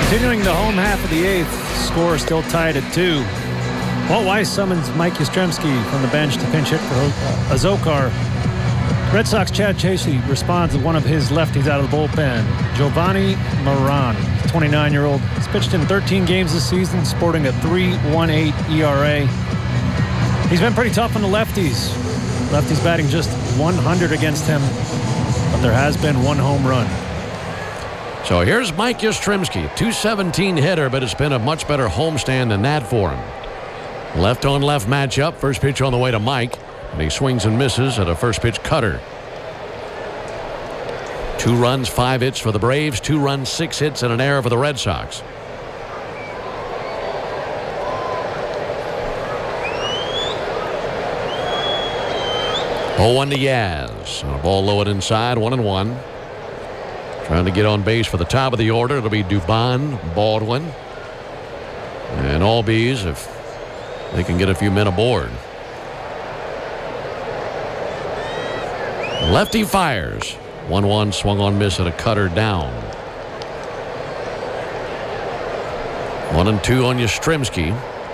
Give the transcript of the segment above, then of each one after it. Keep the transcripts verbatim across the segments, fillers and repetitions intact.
Continuing the home half of the eighth, score still tied at two. Walt Weiss summons Mike Yastrzemski from the bench to pinch hit for Azokar. Red Sox Chad Chasey responds with one of his lefties out of the bullpen. Giovanni Moran, twenty-nine-year-old, has pitched in thirteen games this season, sporting a three point one eight E R A. He's been pretty tough on the lefties. Lefties batting just one hundred against him, but there has been one home run. So here's Mike Yastrzemski, two seventeen hitter, but it's been a much better homestand than that for him. Left on left matchup. First pitch on the way to Mike, and he swings and misses at a first pitch cutter. Two runs, five hits for the Braves. Two runs, six hits, and an error for the Red Sox. oh one to Yaz. And a ball low and inside, one and one. Trying to get on base for the top of the order. It'll be Dubon, Baldwin, and Albies if they can get a few men aboard. Lefty fires. one one swung on miss and a cutter down. One and two on Yastrzemski.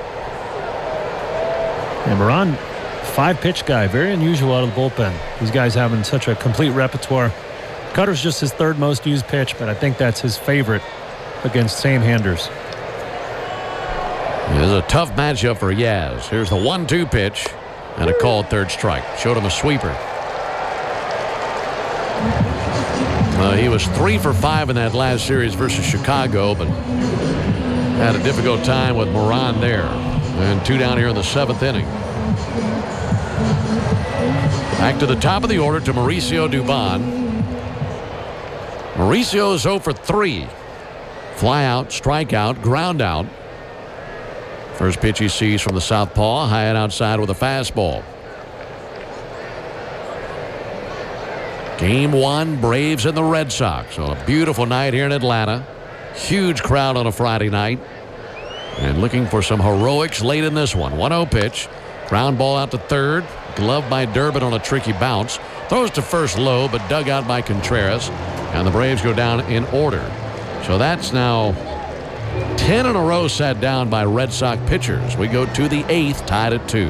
And Moran, five-pitch guy. Very unusual out of the bullpen. These guys having such a complete repertoire. Cutter's just his third most used pitch, but I think that's his favorite against same-handers. It is a tough matchup for Yaz. Here's the one two pitch and a called third strike. Showed him a sweeper. Uh, he was three for five in that last series versus Chicago, but had a difficult time with Moran there. And two down here in the seventh inning. Back to the top of the order to Mauricio Dubon. Mauricio's oh for three. Fly out, strike out, ground out. First pitch he sees from the southpaw, high and outside with a fastball. Game one, Braves and the Red Sox. So a beautiful night here in Atlanta. Huge crowd on a Friday night. And looking for some heroics late in this one. one oh pitch. Ground ball out to third. Gloved by Durbin on a tricky bounce. Throws to first low, but dug out by Contreras. And the Braves go down in order. So that's now ten in a row sat down by Red Sox pitchers. We go to the eighth, tied at two.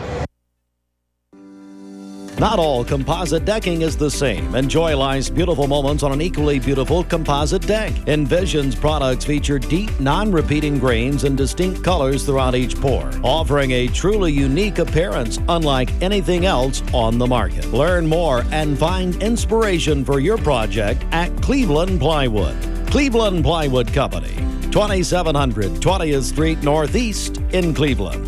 Not all composite decking is the same. Enjoy life's beautiful moments on an equally beautiful composite deck. Envision's products feature deep, non-repeating grains and distinct colors throughout each pour, offering a truly unique appearance unlike anything else on the market. Learn more and find inspiration for your project at Cleveland Plywood. Cleveland Plywood Company, twenty-seven hundred twentieth Street Northeast in Cleveland.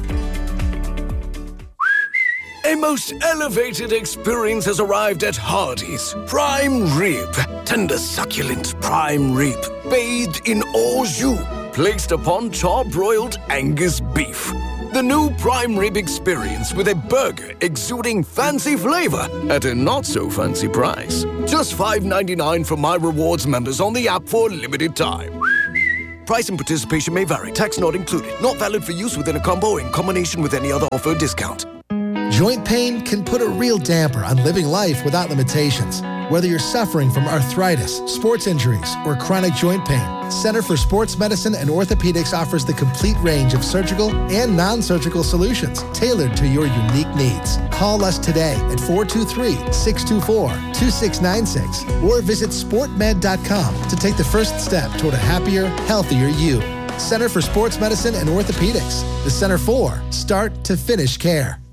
A most elevated experience has arrived at Hardee's. Prime rib. Tender, succulent prime rib. Bathed in au jus. Placed upon char-broiled Angus beef. The new prime rib experience with a burger exuding fancy flavor at a not-so-fancy price. Just five ninety-nine for My Rewards members on the app for a limited time. Price and participation may vary. Tax not included. Not valid for use within a combo in combination with any other offer or discount. Joint pain can put a real damper on living life without limitations. Whether you're suffering from arthritis, sports injuries, or chronic joint pain, Center for Sports Medicine and Orthopedics offers the complete range of surgical and non-surgical solutions tailored to your unique needs. Call us today at four two three, six two four, two six nine six or visit sport med dot com to take the first step toward a happier, healthier you. Center for Sports Medicine and Orthopedics. The Center for Start to Finish Care.